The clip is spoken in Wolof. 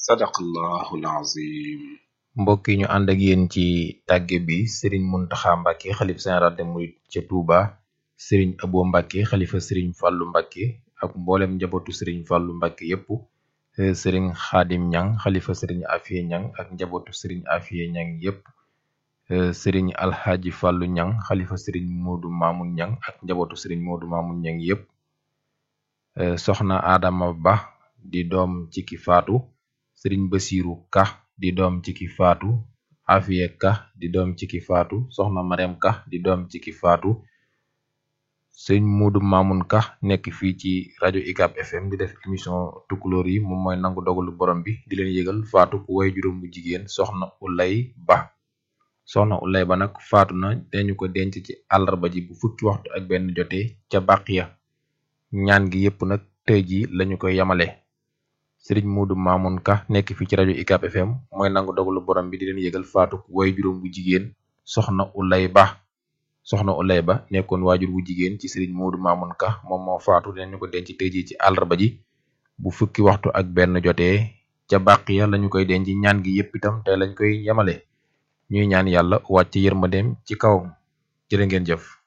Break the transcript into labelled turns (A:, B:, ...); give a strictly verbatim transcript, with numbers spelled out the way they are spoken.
A: sadaqallahul azim.
B: mbokk yi ñu ànd ak yéen ci tàgge bi sëriñ Muntaxa Mbàkke xalif général des mourides ca Touba, sëriñ Abo Mbàkke xalifa sëriñ Fàllu Mbàkke ak mboolem njabootu sëriñ Fàllu Mbàkke yépp, sëriñ Xaadim Ñang xalifa sëriñ Afiye Ñang ak njabootu sëriñ Afiye Ñang yépp, sëriñ Alxaaji Fàllu Ñang xalifa sëriñ Moodu Maamun Ñang ak njabootu sëriñ Moodu Maamun Ñang yépp, soxna Adama Ba di doom ci ki faatu, sëriñ Basiiru Ka di doom ci ki faatu, Afiye Ka di doom ci ki faatu, soxna Mariam Ka di doom ci ki faatu, sëriñ Moodu Maamun Ka nekk fii ci rajo U C A B F M di def émission tukulóor yi moom mooy nangu dogalu borom bi di leen yëgal faatu ku way juróom bu jigéen soxna Ulay Ba. soxna Ulay Ba nag faatu na dañu ko denc ci àllarba ji bu fukki waxtu ak benn jotee ca Baqiya. ñaan gi yépp nag tey ji lañu koy yamale. sëriñ Moodu Maamun Ka nekk fii ci rajo U C A B F M mooy nangu dogalu borom bi di leen yëgal faatu ku way juróom bu jigéen soxna Ulay Ba. soxna Ulay Ba nekkoon waajur bu jigéen ci sëriñ Moodu Maamun Ka moom moo faatu dañu ko denc tey ji ci àllarba ji bu fukki waxtu ak benn jotee ca Baqiya lañu koy denc. ñaan gi yépp itam tey lañ koy yamale. ñuy ñaan yàlla wàcc yërmandeem ci kawam. jërë ngeen jëf.